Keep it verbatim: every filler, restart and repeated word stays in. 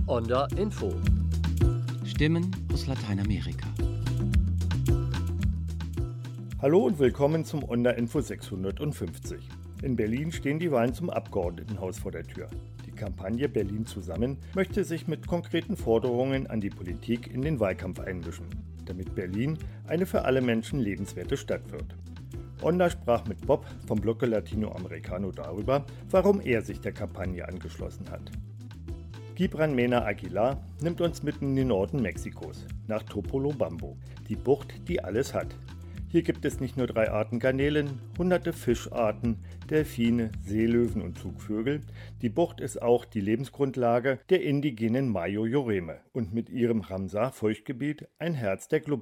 Onda Info. Stimmen aus Lateinamerika. Hallo und willkommen zum Onda Info sechshundertfünfzig. In Berlin stehen die Wahlen zum Abgeordnetenhaus vor der Tür. Die Kampagne Berlin zusammen möchte sich mit konkreten Forderungen an die Politik in den Wahlkampf einmischen, damit Berlin eine für alle Menschen lebenswerte Stadt wird. Onda sprach mit Bob vom Bloque Latinoamericano darüber, warum er sich der Kampagne angeschlossen hat. Gibran Mena Aguilar nimmt uns mitten in den Norden Mexikos, nach Topolobampo, die Bucht, die alles hat. Hier gibt es nicht nur drei Arten Garnelen, hunderte Fischarten, Delfine, Seelöwen und Zugvögel. Die Bucht ist auch die Lebensgrundlage der indigenen Mayo Yoreme und mit ihrem Ramsar-Feuchtgebiet ein Herz der globalen